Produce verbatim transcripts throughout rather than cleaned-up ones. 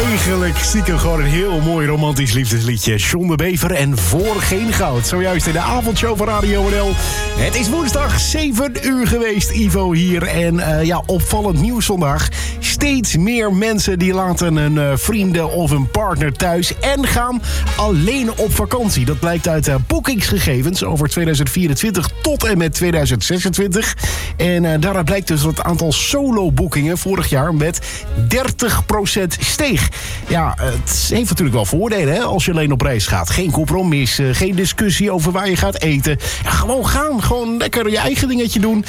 Eigenlijk stiekem gewoon een heel mooi romantisch liefdesliedje. John de Bever en Voor Geen Goud. Zojuist in de avondshow van Radio N L. Het is woensdag, zeven uur geweest. Ivo hier. En uh, ja, opvallend nieuws vandaag. Steeds meer mensen die laten hun uh, vrienden of een partner thuis en gaan alleen op vakantie. Dat blijkt uit uh, boekingsgegevens over tweeduizend vierentwintig tot en met tweeduizend zesentwintig. En uh, daaruit blijkt dus dat het aantal solo-boekingen vorig jaar met dertig procent steeg. Ja, het heeft natuurlijk wel voordelen, hè, als je alleen op reis gaat. Geen compromis, uh, geen discussie over waar je gaat eten. Ja, gewoon gaan, gewoon lekker je eigen dingetje doen.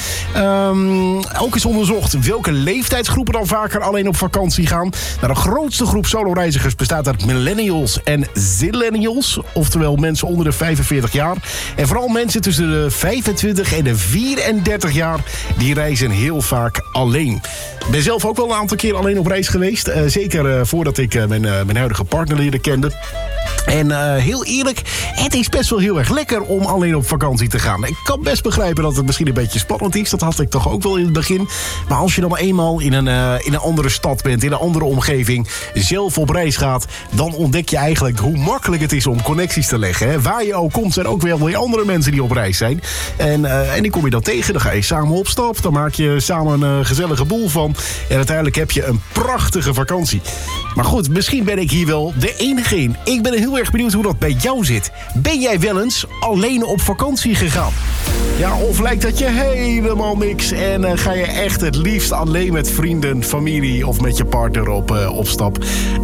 Um, ook is onderzocht welke leeftijdsgroepen dan vaker alleen op vakantie gaan. Nou, de grootste groep solo-reizigers bestaat uit millennials en zillennials. Oftewel mensen onder de vijfenveertig jaar. En vooral mensen tussen de vijfentwintig en de vierendertig jaar, die reizen heel vaak alleen. Ik ben zelf ook wel een aantal keer alleen op reis geweest. Uh, zeker uh, voordat ik uh, mijn, uh, mijn huidige partner leerde kennen. En uh, heel eerlijk, het is best wel heel erg lekker om alleen op vakantie te gaan. Ik kan best begrijpen dat het misschien een beetje spannend is. Dat had ik toch ook wel in het begin. Maar als je dan eenmaal in een, uh, in een andere stad bent, in een andere omgeving, zelf op reis gaat, dan ontdek je eigenlijk hoe makkelijk het is om connecties te leggen. Hè. Waar je ook komt, zijn ook wel weer andere mensen die op reis zijn. En, uh, en die kom je dan tegen, dan ga je samen op stap. Dan maak je samen een uh, gezellige boel van. En uiteindelijk heb je een prachtige vakantie. Maar goed, misschien ben ik hier wel de enige in. Ik ben heel erg benieuwd hoe dat bij jou zit. Ben jij wel eens alleen op vakantie gegaan? Ja, of lijkt dat je helemaal niks en uh, ga je echt het liefst alleen met vrienden, familie of met je partner op, uh, op stap?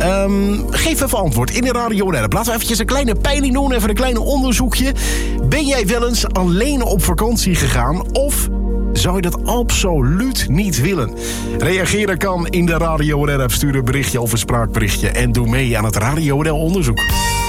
Um, geef even antwoord in de Radio N L. Laten we eventjes een kleine peiling doen, even een klein onderzoekje. Ben jij wel eens alleen op vakantie gegaan of zou je dat absoluut niet willen? Reageren kan in de Radio N L. Stuur een berichtje of een spraakberichtje en doe mee aan het Radio N L onderzoek.